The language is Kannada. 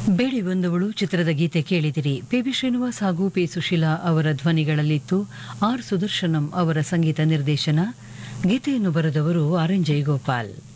ಬೇಡಿ ಬಂದವಳು ಚಿತ್ರದ ಗೀತೆ ಕೇಳಿದಿರಿ. ಪಿ.ಬಿ. ಶ್ರೀನಿವಾಸ್ ಹಾಗೂ ಪಿ. ಸುಶೀಲಾ ಅವರ ಧ್ವನಿಗಳಲ್ಲಿತ್ತು. ಆರ್. ಸುದರ್ಶನಂ ಅವರ ಸಂಗೀತ ನಿರ್ದೇಶನ. ಗೀತೆಯನ್ನು ಬರೆದವರು ಆರ್. ಎನ್. ಜಯಗೋಪಾಲ್.